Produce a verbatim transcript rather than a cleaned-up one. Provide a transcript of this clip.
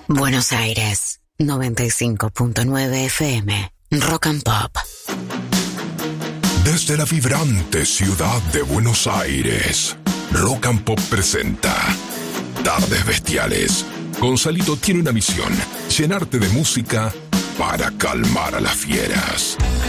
Buenos Aires, noventa y cinco punto nueve F M, Rock and Pop. Desde la vibrante ciudad de Buenos Aires, Rock and Pop presenta Tardes Bestiales. Gonzalito tiene una misión: llenarte de música para calmar a las fieras.